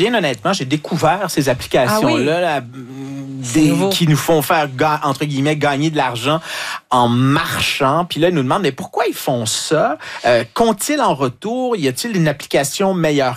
bien honnêtement, j'ai découvert ces applications-là qui nous font faire, entre guillemets, gagner de l'argent en marchant. Puis là, ils nous demandent, mais pourquoi ils font ça? Qu'ont-ils en retour? Y a-t-il une application meilleure